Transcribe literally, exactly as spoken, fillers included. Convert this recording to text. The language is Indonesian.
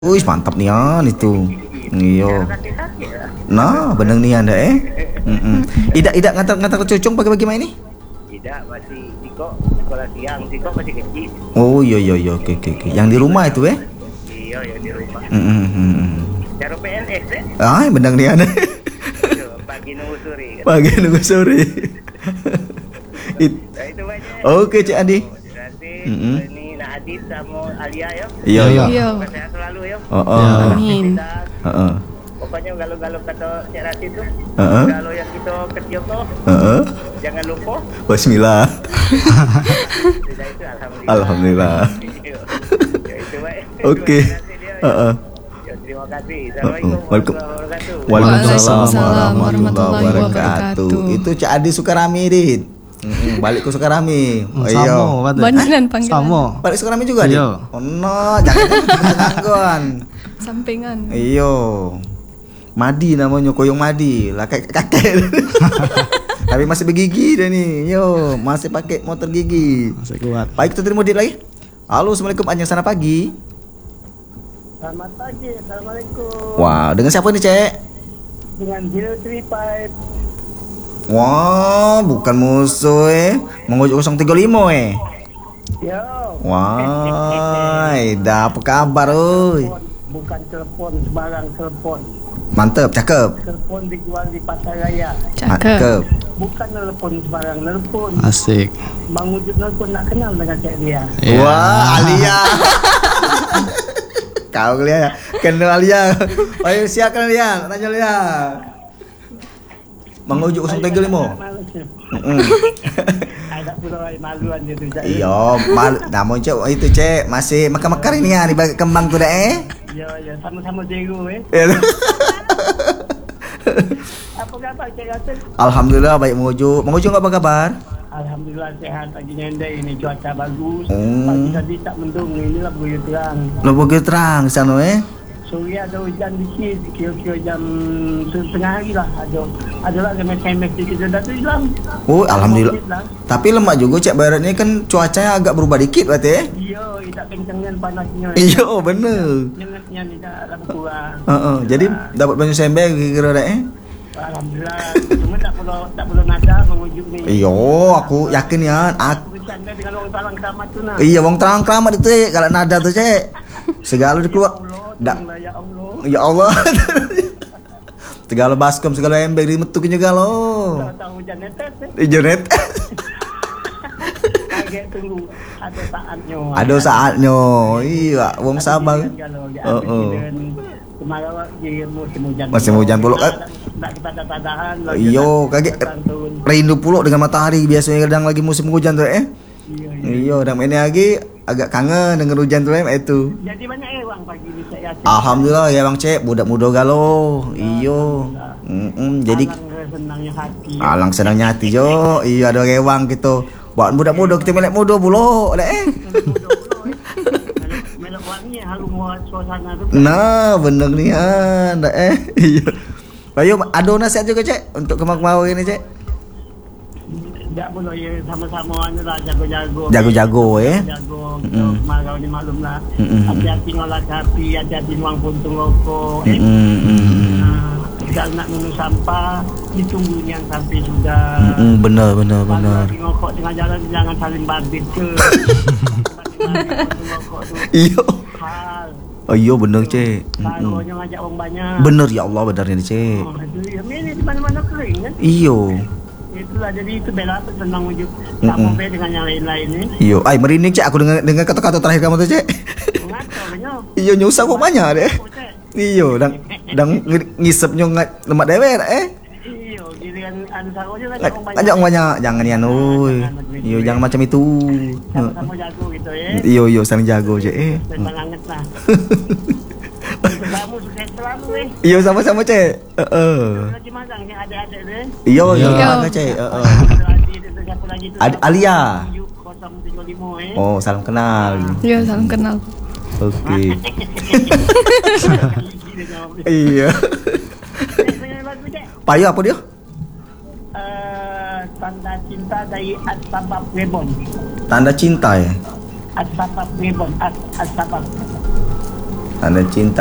Wih mantap nian itu. Iyo. Nah, bener nih anda eh. Mm-mm. Idak idak ngantar ngantar cucung pakai bagaimana ini? Tidak, masih Tiko sekolah siang, Tiko masih kecil. Oh iya iya iya oke oke oke. Yang di rumah itu eh? Iya, yang di rumah. Mm-mm. Cara P N S eh? Ah bener nih anda. Pagi nunggu sore. Kan? Pagi nunggu sore. It... Nah, itu banyak. Oke Cik Adi. Terima kasih. Mm-mm. Ini Nadif sama Alia ya. Iya iya. Iya. Sehat selalu ya. Oh oh. Amin. Heeh. Pokoknya galau-galau kata Cik Rashid tu. Heeh. Galau yang kita ketiup tu. Heeh. Jangan lupa. Bismillah. Sudah itu alhamdulillah. Alhamdulillah. Ya, itu baik. Oke. Terima kasih dia, ya. Heeh. Ya, terima kasih. Assalamualaikum Waalaikum- warahmatullahi wabarakatuh. Waalaikumsalam warahmatullahi wabarakatuh. Itu Cik Adi Sukarami, Dit. Mm-mm, balik ke Sukarami. Oh, iya. Sama, Pak. Bandiran panggilan. Sama. Balik Sukarami juga, Dit. Iya. Oh no, jangan nganggon. Sampingan. Iyo. Madi namanya, Koyong Madi. Lah kayak kakek. Tapi masih bergigi dia nih. Yo, masih pakai motor gigi. Masih kuat. Baik, kita terima Dit lagi. Halo, Assalamualaikum, Anjang sana pagi. Selamat pagi, assalamualaikum. Wah, dengan siapa nih, Cek? Dengan zero three five. Wah, bukan musuh eh. Mengujuk nol tiga lima eh. Yo. Wah, dah apa kabar oi? Bukan telepon sembarang telepon. Mantep, cakep. Telepon dijual di pasar raya. Cakep. Bukan telepon sembarang telepon. Asik. Bang Wujud telepon nak kenal dengan cik dia. Iya. Wah, Alia. Kau Alia, kenal Alia. Ayo siapkan Alia, tanya Alia. Mengujuk nol tiga lima. Ada pula maluan dia tu. Iya, mal, namun cek itu cek masih mekar-mekar ini ya di bagi kembang tu dah eh. Ya, ya, sama-sama jago eh. Apa khabar cik Rasul? Alhamdulillah baik mengujuk. Mengujuk apa kabar? Alhamdulillah sehat pagi nyendai ini cuaca bagus. Hmm. Pagi tadi tak mendung, inilah buyut terang. Lo begitu terang di sana eh. Sore ada hujan dikit, kira-kira jam setengah hari lah ada. Adalah game S M S dikit dah tu hilang. Oh, alhamdulillah. Lah. Tapi lemak juga cek barat ni kan cuacanya agak berubah dikit berarti eh. Iya, tak kencang dan panasnya. Iya, bener. Nyengatnya ni tak ada kurang. Heeh, jadi dapat banyak sembel kira-kira dah eh. Alhamdulillah. Cuma tak perlu tak perlu nada mengujuk ni. Iyo, aku yakin ya. Aku Bercanda dengan orang Talang Keramat tu nah. iya, wong terang keramat itu eh kalau nada tu cek. Segala dikeluar. Allah, Dak. ya Allah. Ya Allah. Segala baskom, segala embek dimetukin juga lo. Tak tahu hujan netes eh. Ijonet. Kaget tunggu ada saatnya. Ada saatnya. Iya, wong sabar. Heeh. Kemarin di musim hujan. Musim hujan pula kan. Tak kita tak tahan. Iyo, kaget rindu pula dengan matahari biasanya kadang lagi musim hujan tuh eh. Iya, dan ini lagi agak kangen dengan hujan tuh eh itu. Jadi banyak orang pagi ni saya. Alhamdulillah ya Bang Cek, budak muda galau. Iyo. Mm-mm, jadi Alang senangnya hati. alang senangnya hati jo. Iya ada rewang gitu. Buat budak muda kita melek muda pula dah eh. Melok wangi harum suasana tu. Nah, bener nih ah, dah eh. Iya. Ayo ada nasihat juga Cek untuk kemar-kemar ini Cek. Tak boleh ya sama-sama anu lah jago-jago. Jago-jago eh. Jago. Mm-mm. Marau ni maklum lah. Mm-mm. Hati-hati ngolah sapi, hati-hati nuang puntung rokok. Eh. Mm-mm. Kalau nak minum sampah, ditunggu yang sampai sudah. Mm-mm, benar benar Kalau benar. lagi ngokok tengah jalan, jangan saling babit ke. Iyo. Hal. Oh iya bener Cek. Kalau Mm-mm. yang ngajak orang banyak. Bener ya Allah bener ni Cek. Oh, itu ya. Ini di mana-mana kering kan. Iyo. Itulah jadi itu bela tu senang wujud. Tak Mm-mm. mau dengan yang lain-lain ni. Iyo. Ay merinding Cek aku dengar dengar kata-kata terakhir kamu tu Cek. Mengacau banyak. Iyo nyusah kok banyak deh. Iyo dan dan ngisepnya ngat lemak dewe dah eh. Iyo, giliran anu sarung je Ngajak ngajak orang banyak. ngajak orang banyak. Jangan ya oi. Iyo jangan macam itu. Sama-sama jago gitu ya. Iyo iyo saling jago Cek eh. Memang hangat lah. Kamu sukses selalu eh. Iyo sama-sama Cek. Heeh. Lagi magang yang ada-ada tu. Iyo iyo Iyo. bangga Cek. Heeh. Adik tu siapa lagi tu? Ad- Alia. kosong tiga lima eh. Oh, salam kenal. Iya, salam kenal. Oke. Iya. Payu apa dia? Eh, tanda cinta dari As-Sabab Rebon. Tanda cinta ya. As-Sabab Rebon. As- As-Sabab. Tanda cinta